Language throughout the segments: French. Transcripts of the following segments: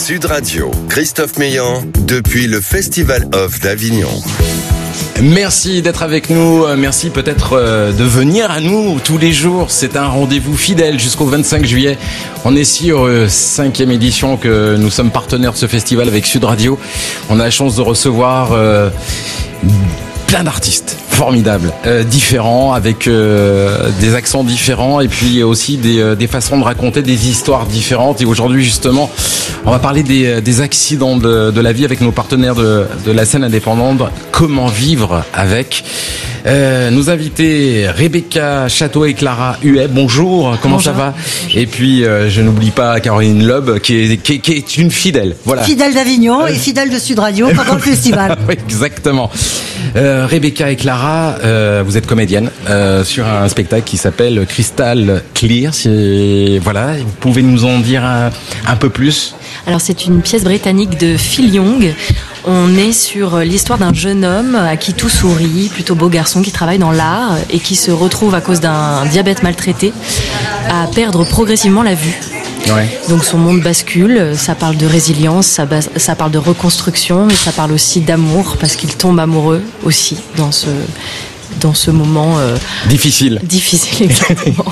Sud Radio, Christophe Meillan, depuis le Festival Off d'Avignon. Merci d'être avec nous, merci peut-être de venir à nous tous les jours. C'est un rendez-vous fidèle jusqu'au 25 juillet. On est sur 5e édition que nous sommes partenaires de ce festival avec Sud Radio. On a la chance de recevoir plein d'artistes formidables, différents, avec des accents différents et puis aussi des façons de raconter des histoires différentes. Et aujourd'hui justement, on va parler des accidents de la vie avec nos partenaires de la scène indépendante. Comment vivre avec nos invités Rebecca Château et Clara Huet. Bonjour, comment ça va? Et puis je n'oublie pas Caroline Loeb qui est une fidèle. Voilà. Fidèle d'Avignon et fidèle de Sud Radio pendant le festival. Oui, exactement. Rebecca et Clara, vous êtes comédienne sur un spectacle qui s'appelle Crystal Clear. Voilà, vous pouvez nous en dire un peu plus? Alors c'est une pièce britannique de Phil Young. On est sur l'histoire d'un jeune homme à qui tout sourit, plutôt beau garçon qui travaille dans l'art et qui se retrouve à cause d'un diabète maltraité à perdre progressivement la vue. Ouais. Donc son monde bascule, ça parle de résilience, ça parle de reconstruction, mais ça parle aussi d'amour parce qu'il tombe amoureux aussi dans ce moment difficile. Difficile, exactement.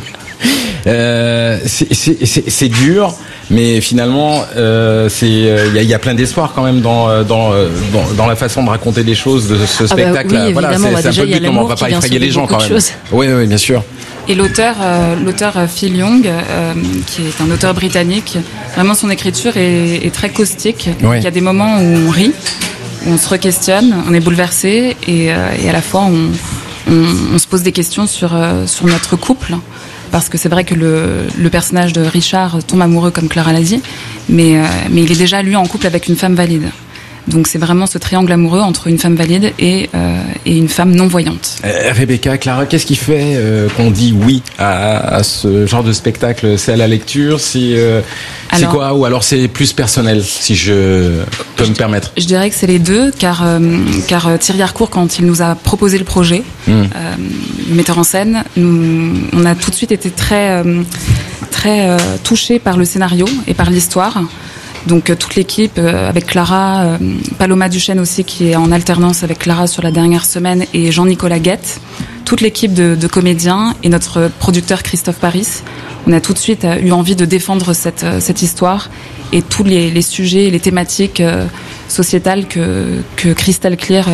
C'est dur, mais finalement, il y a plein d'espoir quand même dans la façon de raconter les choses de ce spectacle. Oui, voilà, évidemment, c'est un peu le but, on va pas effrayer les gens quand même. Oui, bien sûr. Et l'auteur Phil Young, qui est un auteur britannique, vraiment son écriture est très caustique. Ouais. Il y a des moments où on rit, où on se re-questionne, on est bouleversé et à la fois on se pose des questions sur notre couple. Parce que c'est vrai que le personnage de Richard tombe amoureux, comme Clara l'a dit, mais il est déjà, lui, en couple avec une femme valide. Donc c'est vraiment ce triangle amoureux entre une femme valide et une femme non-voyante. Rebecca, Clara, qu'est-ce qui fait qu'on dit oui à ce genre de spectacle? C'est à la lecture? C'est quoi? Ou alors c'est plus personnel, si je peux me permettre? Je dirais que c'est les deux, car Thierry Harcourt, quand il nous a proposé le projet, le metteur en scène, on a tout de suite été très touchés par le scénario et par l'histoire. Donc toute l'équipe avec Clara, Paloma Duchesne aussi qui est en alternance avec Clara sur la dernière semaine et Jean-Nicolas Guette, toute l'équipe de comédiens et notre producteur Christophe Paris, on a tout de suite eu envie de défendre cette histoire et tous les sujets et les thématiques sociétales que Crystal Clear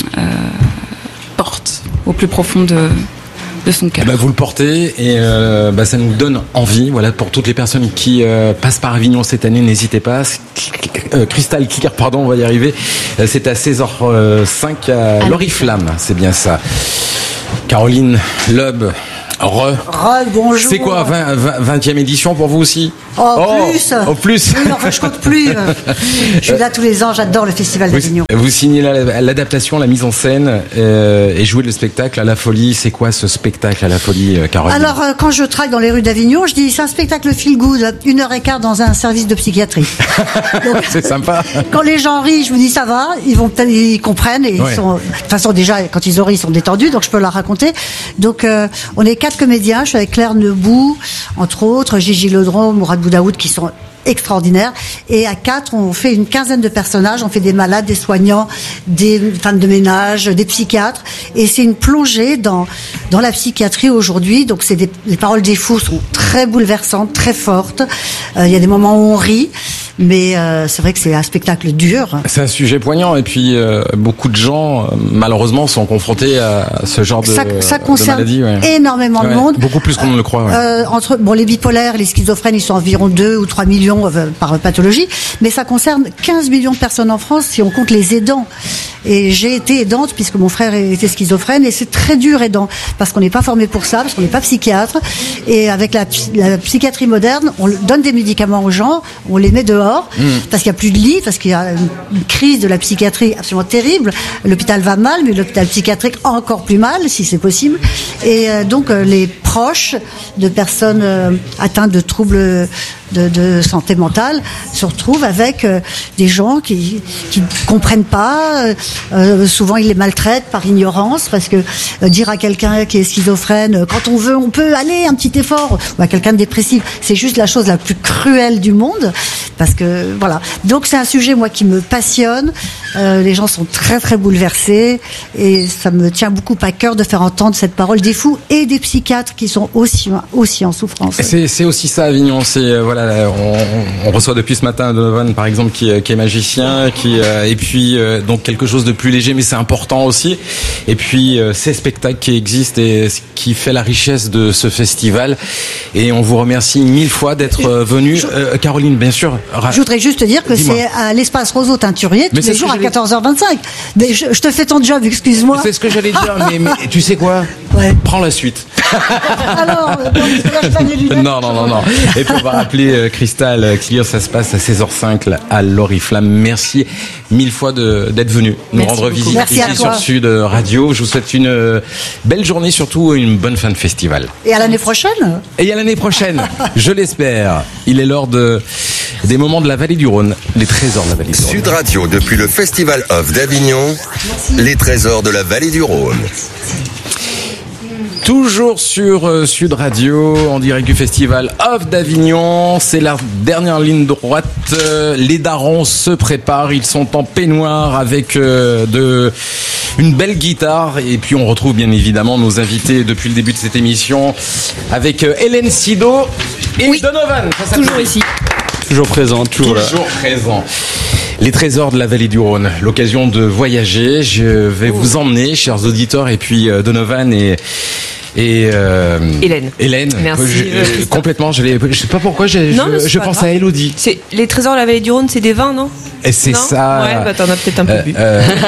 porte au plus profond de son cœur. Vous le portez et ça nous donne envie. Voilà, pour toutes les personnes qui passent par Avignon cette année, n'hésitez pas. Crystal Clear, pardon, on va y arriver. C'est à 16h05 à l'Oriflamme, c'est bien ça. Caroline Loeb. Bonjour. C'est quoi, 20e édition pour vous aussi? Plus. Oui, enfin, je compte plus. Je suis là tous les ans, j'adore le Festival d'Avignon. Vous signez l'adaptation, la mise en scène et jouez le spectacle à la Folie. C'est quoi ce spectacle à la Folie, Caroline? Alors, quand je travaille dans les rues d'Avignon, je dis c'est un spectacle feel good, 1h15 dans un service de psychiatrie. Donc, c'est sympa. Quand les gens rient, je me dis ça va, ils comprennent et ils sont, de toute façon déjà quand ils ont ri, ils sont détendus, donc je peux leur raconter. Donc on est 4 comédiens, je suis avec Claire Nebout, entre autres, Gigi Ledron, Mourad Boudaoud, qui sont extraordinaires. Et à 4, on fait une quinzaine de personnages. On fait des malades, des soignants, des femmes de ménage, des psychiatres. Et c'est une plongée dans la psychiatrie aujourd'hui. Donc les paroles des fous sont très bouleversantes, très fortes. Il y a des moments où on rit. Mais c'est vrai que c'est un spectacle dur. C'est un sujet poignant et puis beaucoup de gens malheureusement sont confrontés à ce genre ça concerne de maladie. Énormément de monde. Beaucoup plus qu'on ne le croit. Ouais. Les bipolaires, les schizophrènes, ils sont environ 2 ou 3 millions par pathologie, mais ça concerne 15 millions de personnes en France si on compte les aidants. Et j'ai été aidante puisque mon frère était schizophrène et c'est très dur aidant parce qu'on n'est pas formé pour ça, parce qu'on n'est pas psychiatre. Et avec la psychiatrie moderne, on donne des médicaments aux gens, on les met dehors parce qu'il n'y a plus de lits, parce qu'il y a une crise de la psychiatrie absolument terrible. L'hôpital va mal, mais l'hôpital psychiatrique encore plus mal, si c'est possible. Et donc les proches de personnes atteintes de troubles de santé mentale se retrouvent avec des gens qui comprennent pas. Souvent ils les maltraitent par ignorance parce que dire à quelqu'un qui est schizophrène quand on veut on peut aller un petit effort, ou à quelqu'un de dépressif, c'est juste la chose la plus cruelle du monde. parce que voilà. Donc c'est un sujet moi qui me passionne. Les gens sont très très bouleversés et ça me tient beaucoup à cœur de faire entendre cette parole des fous et des psychiatres qui sont aussi en souffrance. C'est aussi ça Avignon. C'est voilà, on reçoit depuis ce matin Donovan par exemple qui est magicien, et puis donc quelque chose de plus léger, mais c'est important aussi. Et puis ces spectacles qui existent et ce qui fait la richesse de ce festival. Et on vous remercie 1000 fois d'être venu. Caroline, bien sûr. Je voudrais juste te dire que Dis-moi. c'est à l'espace Roseau Teinturier tous les jours à 14h25. Mais je te fais ton job, excuse-moi. C'est ce que j'allais dire, mais tu sais quoi ? Ouais. Prends la suite. Alors, je pas les lunettes. Non. Et puis on va rappeler Cristal Clear, ça se passe à 16h05 à l'Oriflamme. Merci 1000 fois d'être venu nous Merci rendre beaucoup. visite Merci ici sur Sud Radio. Je vous souhaite une belle journée, surtout une bonne fin de festival. Et à l'année prochaine. Et à l'année prochaine, je l'espère. Il est l'heure des moments de la Vallée du Rhône, les trésors de la Vallée du Rhône. Sud Radio, depuis le Festival Off d'Avignon, les trésors de la Vallée du Rhône. Toujours sur Sud Radio, en direct du Festival Off d'Avignon. C'est la dernière ligne droite. Les darons se préparent. Ils sont en peignoir avec une belle guitare. Et puis on retrouve bien évidemment nos invités depuis le début de cette émission avec Hélène Sido et Donovan. Toujours ici. Toujours présent, toujours là. Toujours présent. Les trésors de la Vallée du Rhône, l'occasion de voyager. Je vais vous emmener, chers auditeurs, et puis Donovan et Hélène. Merci. Complètement, je sais pas pourquoi, je pense à Elodie. C'est les trésors de la Vallée du Rhône, c'est des vins, non? Et c'est non ça. Ouais, bah t'en as peut-être un peu bu.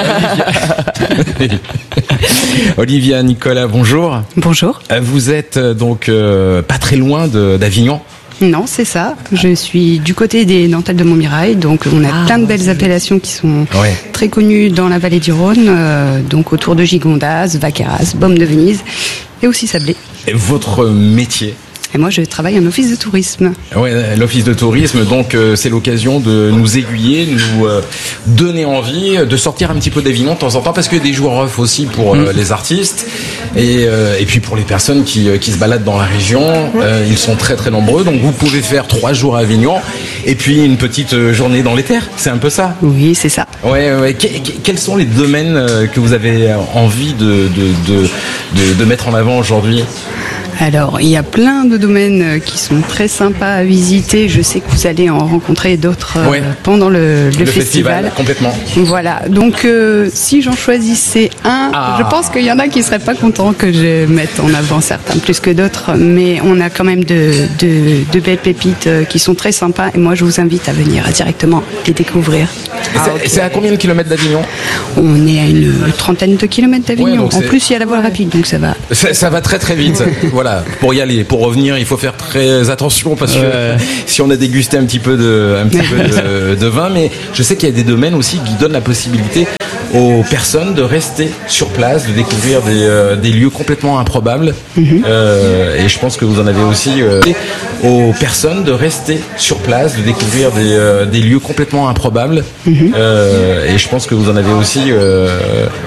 Olivia, Nicolas, bonjour. Bonjour. Vous êtes donc pas très loin d'Avignon. Non, c'est ça. Je suis du côté des dentelles de Montmirail, donc on a plein de belles appellations qui sont très connues dans la vallée du Rhône, donc autour de Gigondas, Vaqueras, Baume de Venise et aussi Sablé. Et votre métier? Et moi, je travaille en office de tourisme. Ouais, l'office de tourisme, donc c'est l'occasion de nous aiguiller, nous donner envie de sortir un petit peu d'Avignon de temps en temps, parce que des jours off aussi pour les artistes et puis pour les personnes qui se baladent dans la région. Ils sont très très nombreux, donc vous pouvez faire 3 jours à Avignon et puis une petite journée dans les terres. C'est un peu ça. Oui, c'est ça. Ouais. Quels sont les domaines que vous avez envie de mettre en avant aujourd'hui? Alors, il y a plein de domaines qui sont très sympas à visiter. Je sais que vous allez en rencontrer d'autres pendant le festival. Complètement. Voilà. Donc, si j'en choisissais un, je pense qu'il y en a qui seraient pas contents que je mette en avant certains plus que d'autres. Mais on a quand même de belles pépites qui sont très sympas. Et moi, je vous invite à venir directement les découvrir. C'est à combien de kilomètres d'Avignon? On est à une 30aine de kilomètres d'Avignon. Ouais, en plus, il y a la voie rapide, donc ça va. Ça va très très vite. Voilà. Pour y aller, pour revenir, il faut faire très attention parce que si on a dégusté un petit peu de vin, mais je sais qu'il y a des domaines aussi qui donnent la possibilité aux personnes de rester sur place, de découvrir des lieux complètement improbables. Et je pense que vous en avez aussi aux personnes de rester sur place, de découvrir des lieux complètement improbables. Et je pense que vous en avez aussi